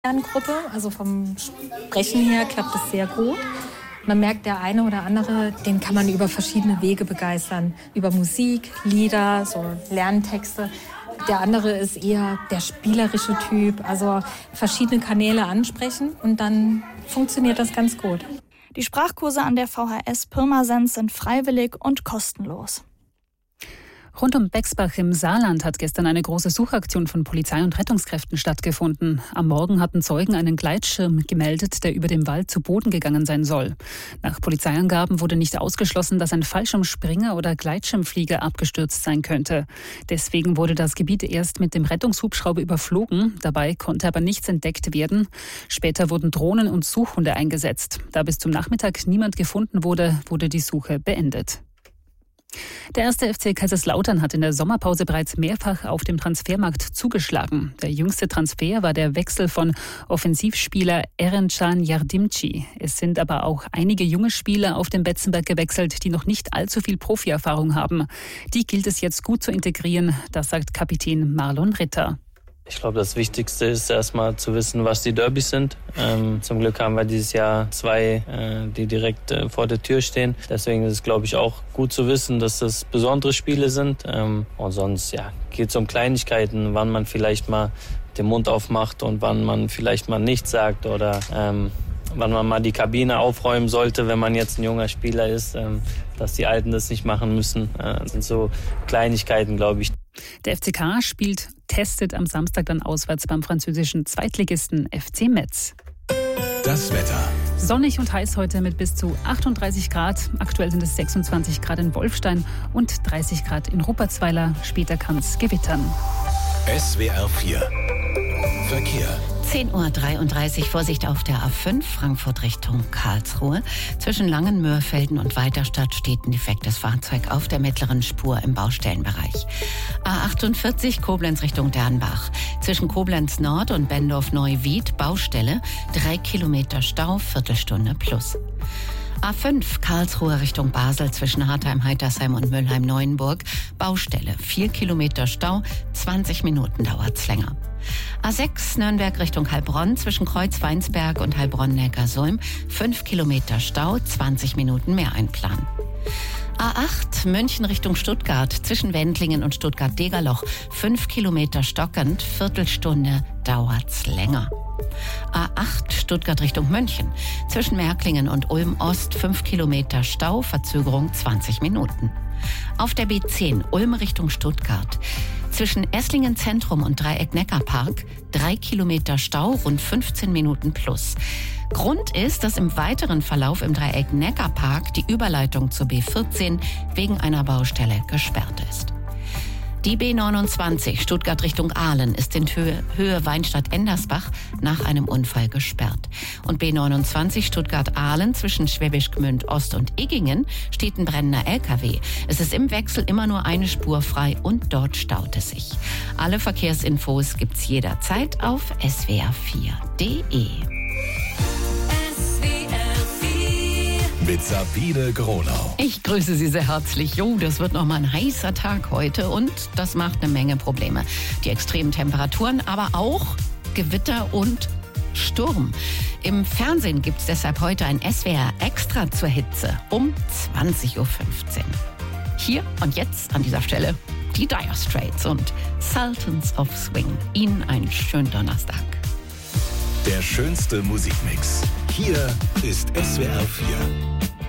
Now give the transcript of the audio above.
Lerngruppe, also vom Sprechen her klappt es sehr gut. Man merkt, der eine oder andere, den kann man über verschiedene Wege begeistern. Über Musik, Lieder, so Lerntexte. Der andere ist eher der spielerische Typ, also verschiedene Kanäle ansprechen und dann funktioniert das ganz gut. Die Sprachkurse an der VHS Pirmasens sind freiwillig und kostenlos. Rund um Bexbach im Saarland hat gestern eine große Suchaktion von Polizei und Rettungskräften stattgefunden. Am Morgen hatten Zeugen einen Gleitschirm gemeldet, der über dem Wald zu Boden gegangen sein soll. Nach Polizeiangaben wurde nicht ausgeschlossen, dass ein Fallschirmspringer oder Gleitschirmflieger abgestürzt sein könnte. Deswegen wurde das Gebiet erst mit dem Rettungshubschrauber überflogen. Dabei konnte aber nichts entdeckt werden. Später wurden Drohnen und Suchhunde eingesetzt. Da bis zum Nachmittag niemand gefunden wurde, wurde die Suche beendet. Der 1. FC Kaiserslautern hat in der Sommerpause bereits mehrfach auf dem Transfermarkt zugeschlagen. Der jüngste Transfer war der Wechsel von Offensivspieler Erencan Yardimci. Es sind aber auch einige junge Spieler auf den Betzenberg gewechselt, die noch nicht allzu viel Profierfahrung haben. Die gilt es jetzt gut zu integrieren, das sagt Kapitän Marlon Ritter. Ich glaube, das Wichtigste ist erstmal zu wissen, was die Derbys sind. Zum Glück haben wir dieses Jahr 2, die direkt vor der Tür stehen. Deswegen ist es, glaube ich, auch gut zu wissen, dass das besondere Spiele sind. Und sonst geht es um Kleinigkeiten, wann man vielleicht mal den Mund aufmacht und wann man vielleicht mal nichts sagt oder wann man mal die Kabine aufräumen sollte, wenn man jetzt ein junger Spieler ist, dass die Alten das nicht machen müssen. Das sind so Kleinigkeiten, glaube ich. Der FCK testet am Samstag dann auswärts beim französischen Zweitligisten FC Metz. Das Wetter. Sonnig und heiß heute mit bis zu 38 Grad. Aktuell sind es 26 Grad in Wolfstein und 30 Grad in Ruppertsweiler. Später kann es gewittern. SWR 4 Verkehr. 10:33 Uhr, Vorsicht auf der A5, Frankfurt Richtung Karlsruhe. Zwischen Langenmöhrfelden und Weiterstadt steht ein defektes Fahrzeug auf der mittleren Spur im Baustellenbereich. A48, Koblenz Richtung Dernbach. Zwischen Koblenz Nord und Bendorf-Neuwied, Baustelle, 3 Kilometer Stau, Viertelstunde plus. A5, Karlsruhe Richtung Basel zwischen Hartheim-Heitersheim und Mülheim-Neuenburg, Baustelle, 4 Kilometer Stau, 20 Minuten dauert's länger. A6, Nürnberg Richtung Heilbronn zwischen Kreuz-Weinsberg und Heilbronn-Neckarsulm, 5 Kilometer Stau, 20 Minuten mehr einplanen. A8, München Richtung Stuttgart zwischen Wendlingen und Stuttgart-Degerloch, 5 Kilometer stockend, Viertelstunde dauert's länger. A8 Stuttgart Richtung München. Zwischen Märklingen und Ulm Ost 5 Kilometer Stau, Verzögerung 20 Minuten. Auf der B10 Ulm Richtung Stuttgart. Zwischen Esslingen Zentrum und Dreieck Neckarpark 3 Kilometer Stau, rund 15 Minuten plus. Grund ist, dass im weiteren Verlauf im Dreieck Neckarpark die Überleitung zur B14 wegen einer Baustelle gesperrt ist. Die B29 Stuttgart Richtung Aalen ist in Höhe Weinstadt-Endersbach nach einem Unfall gesperrt. Und B29 Stuttgart-Aalen zwischen Schwäbisch Gmünd Ost und Iggingen steht ein brennender LKW. Es ist im Wechsel immer nur eine Spur frei und dort staut es sich. Alle Verkehrsinfos gibt's jederzeit auf swr4.de. Mit Sabine Gronau. Ich grüße Sie sehr herzlich. Jo, das wird noch mal ein heißer Tag heute und das macht eine Menge Probleme. Die extremen Temperaturen, aber auch Gewitter und Sturm. Im Fernsehen gibt es deshalb heute ein SWR Extra zur Hitze um 20:15 Uhr. Hier und jetzt an dieser Stelle die Dire Straits und Sultans of Swing. Ihnen einen schönen Donnerstag. Der schönste Musikmix. Hier ist SWR 4.